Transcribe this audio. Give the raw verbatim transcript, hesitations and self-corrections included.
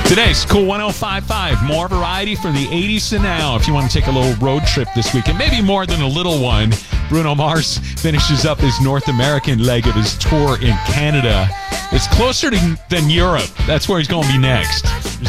Today's Cool one oh five point five. More variety from the eighties to now. If you want to take a little road trip this weekend, maybe more than a little one, Bruno Mars finishes up his North American leg of his tour in Canada. It's closer to, than Europe. That's where he's going to be next.